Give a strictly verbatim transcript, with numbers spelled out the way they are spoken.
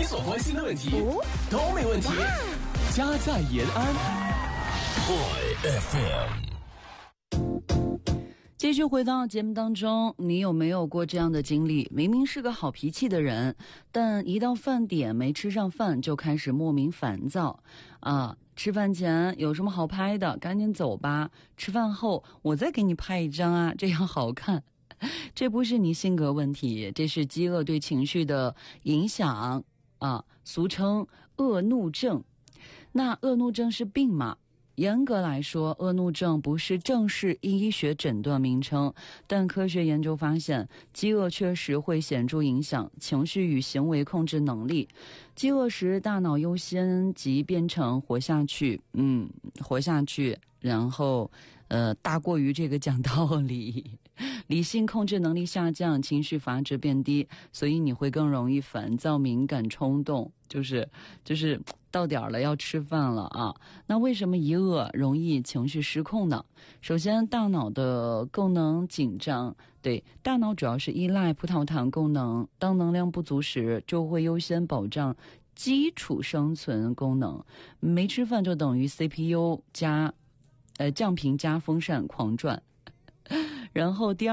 所关心的问题都没问题。家在延安 Toy F M。 继续回到节目当中，你有没有过这样的经历？明明是个好脾气的人，但一到饭点没吃上饭就开始莫名烦躁啊！吃饭前有什么好拍的，赶紧走吧。吃饭后我再给你拍一张啊，这样好看。这不是你性格问题，这是饥饿对情绪的影响啊，俗称恶怒症。那恶怒症是病吗？严格来说，恶怒症不是正式医学诊断名称，但科学研究发现，饥饿确实会显著影响情绪与行为控制能力。饥饿时，大脑优先级变成活下去，嗯，活下去，然后，呃，大过于这个讲道理。理性控制能力下降，情绪阀值变低，所以你会更容易烦躁、敏感、冲动，就是就是到点儿了，要吃饭了啊。那为什么一饿容易情绪失控呢？首先，大脑的功能紧张，对，大脑主要是依赖葡萄糖功能，当能量不足时，就会优先保障基础生存功能。没吃饭就等于 C P U 加呃降频加风扇狂转。然后第二